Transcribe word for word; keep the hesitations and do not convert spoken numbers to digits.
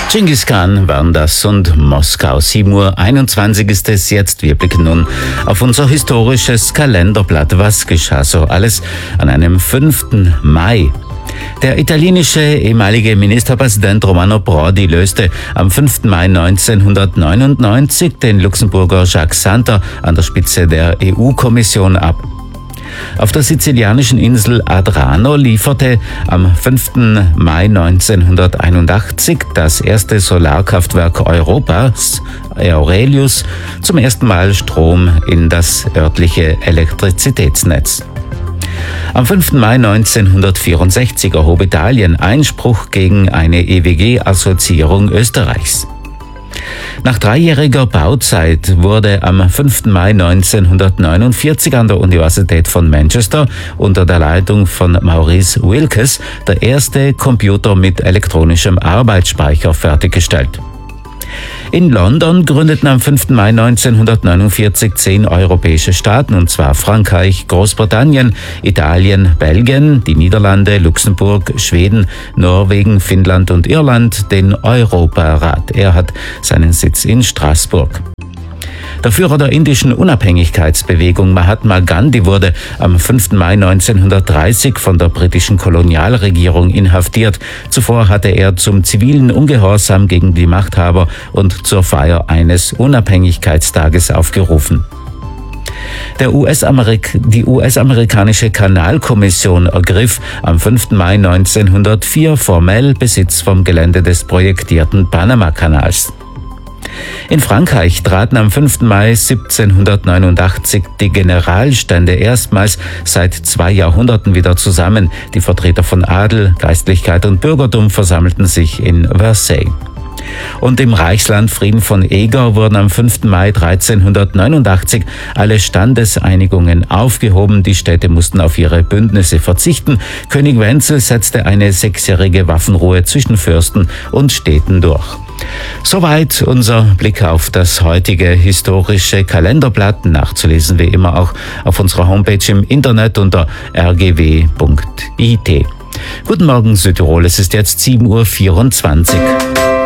Genghis Khan waren das und Moskau. sieben Uhr einundzwanzig ist es jetzt. Wir blicken nun auf unser historisches Kalenderblatt. Was geschah so alles an einem fünften Mai? Der italienische ehemalige Ministerpräsident Romano Prodi löste am fünften Mai neunzehnhundertneunundneunzig den Luxemburger Jacques Santer an der Spitze der E U-Kommission ab. Auf der sizilianischen Insel Adrano lieferte am fünften Mai neunzehnhunderteinundachtzig das erste Solarkraftwerk Europas, Aurelius, zum ersten Mal Strom in das örtliche Elektrizitätsnetz. Am fünften Mai neunzehnhundertvierundsechzig erhob Italien Einspruch gegen eine E W G-Assoziierung Österreichs. Nach dreijähriger Bauzeit wurde am fünften Mai neunzehnhundertneunundvierzig an der Universität von Manchester unter der Leitung von Maurice Wilkes der erste Computer mit elektronischem Arbeitsspeicher fertiggestellt. In London gründeten am fünften Mai neunzehnhundertneunundvierzig zehn europäische Staaten, und zwar Frankreich, Großbritannien, Italien, Belgien, die Niederlande, Luxemburg, Schweden, Norwegen, Finnland und Irland, den Europarat. Er hat seinen Sitz in Straßburg. Der Führer der indischen Unabhängigkeitsbewegung Mahatma Gandhi wurde am fünften Mai neunzehnhundertdreißig von der britischen Kolonialregierung inhaftiert. Zuvor hatte er zum zivilen Ungehorsam gegen die Machthaber und zur Feier eines Unabhängigkeitstages aufgerufen. Der U S-Amerik- die U S-amerikanische Kanalkommission ergriff am fünften Mai neunzehnhundertvier formell Besitz vom Gelände des projektierten Panama-Kanals. In Frankreich traten am fünften Mai siebzehnhundertneunundachtzig die Generalstände erstmals seit zwei Jahrhunderten wieder zusammen. Die Vertreter von Adel, Geistlichkeit und Bürgertum versammelten sich in Versailles. Und im Reichsland Frieden von Eger wurden am fünften Mai dreizehnhundertneunundachtzig alle Standeseinigungen aufgehoben. Die Städte mussten auf ihre Bündnisse verzichten. König Wenzel setzte eine sechsjährige Waffenruhe zwischen Fürsten und Städten durch. Soweit unser Blick auf das heutige historische Kalenderblatt. Nachzulesen wie immer auch auf unserer Homepage im Internet unter r g w punkt i t. Guten Morgen Südtirol, es ist jetzt sieben Uhr vierundzwanzig.